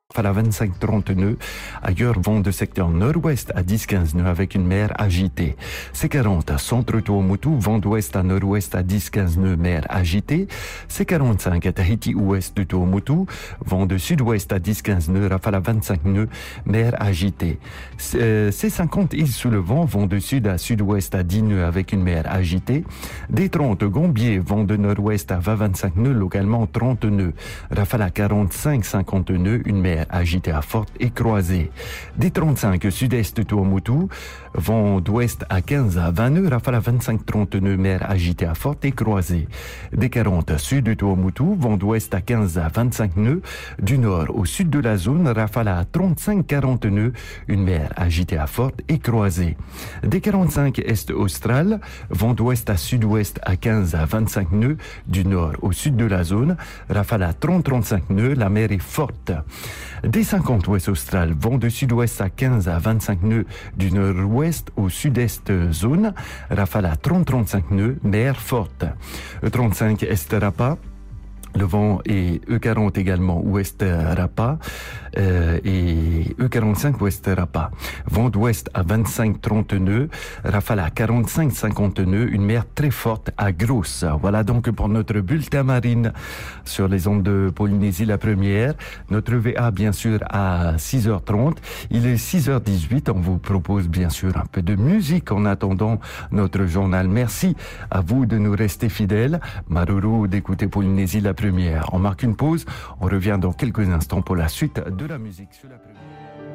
à 25-30 nœuds. Ailleurs, vent de secteur nord-ouest à 10-15 nœuds avec une mer agitée. C40 à centre Tuamotu, vent d'ouest à nord-ouest à 10-15 nœuds, mer agitée. C45 à Tahiti ouest de Tuamotu, vent de sud-ouest à 10-15 nœuds, rafale à 25 nœuds, mer agitée. C50 île sous le vent, vent de sud à sud-ouest à 10 nœuds avec une mer agitée. D30 Gombier, vent de nord-ouest à 20-25 nœuds, localement 30 nœuds, rafale à 45-50 nœuds, une mer agité à forte et croisée. D35 sud-est Tuamotu, vent d'ouest à 15 à 20 nœuds, rafale à 25-30 nœuds, mer agitée à forte et croisée. D40 sud de Tuamotu, vent d'ouest à 15 à 25 nœuds, du nord au sud de la zone, rafale à 35-40 nœuds, une mer agitée à forte et croisée. D45 est austral, vent d'ouest à sud-ouest à 15 à 25 nœuds, du nord au sud de la zone, rafale à 30-35 nœuds, la mer est forte. D50 ouest austral, vent de sud-ouest à 15 à 25 nœuds, du nord-ouest au sud-est zone, rafale à 30-35 nœuds, mer forte. E35 est Rapa, le vent est E40 également ouest Rapa et E45 ouest Rapa. Vent d'ouest à 25-30 nœuds, rafale à 45-50 nœuds, une mer très forte à Grosse. Voilà donc pour notre bulletin marine sur les ondes de Polynésie la première. Notre VA bien sûr à 6h30. Il est 6h18. On vous propose bien sûr un peu de musique en attendant notre journal. Merci à vous de nous rester fidèles. Maruru d'écouter Polynésie la première. On marque une pause, on revient dans quelques instants pour la suite de la musique sur la première.